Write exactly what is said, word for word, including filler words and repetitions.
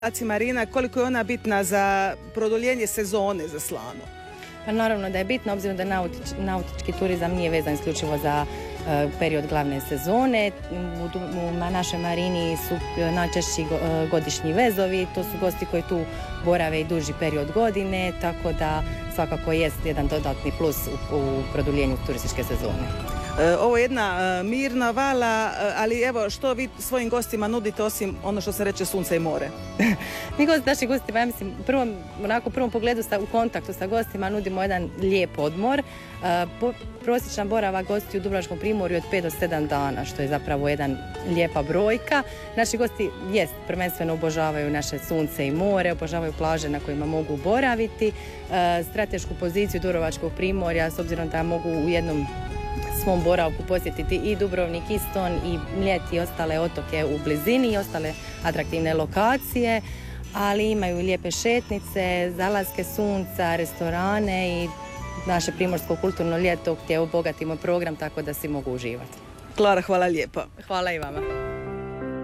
Aci Marina, koliko je ona bitna za produljenje sezone za Slano? Pa naravno da je bitno, obzirom da nautič, nautički turizam nije vezan isključivo za e, period glavne sezone. U, u na našoj marini su najčešći go, e, godišnji vezovi, to su gosti koji tu borave i duži period godine, tako da svakako jest jedan dodatni plus u, u produljenju turističke sezone. Ovo je jedna mirna vala, ali evo što vi svojim gostima nudite osim ono što se reče sunce i more? Mi gosti, naši gostima, ja mislim, prvom, onako, u prvom pogledu sa, u kontaktu sa gostima nudimo jedan lijep odmor. Po, prosječan boravak gosti u Dubrovačkom primorju od pet do sedam dana, što je zapravo jedan lijepa brojka. Naši gosti jest, prvenstveno obožavaju naše sunce i more, obožavaju plaže na kojima mogu boraviti. Stratešku poziciju Dubrovačkog primorja, s obzirom da mogu u jednom svom boravku posjetiti i Dubrovnik, i Ston, i Mljet i ostale otoke u blizini i ostale atraktivne lokacije, ali imaju lijepe šetnice, zalaske sunca, restorane i naše primorsko kulturno ljeto gdje obogatimo program tako da svi mogu uživati. Klara, hvala lijepo. Hvala i vama.